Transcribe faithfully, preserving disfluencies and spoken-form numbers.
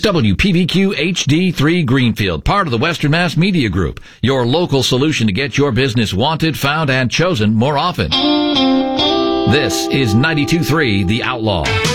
W P V Q H D three Greenfield, part of the Western Mass Media Group, your local solution to get your business wanted, found, and chosen more often. This is ninety-two point three The Outlaw.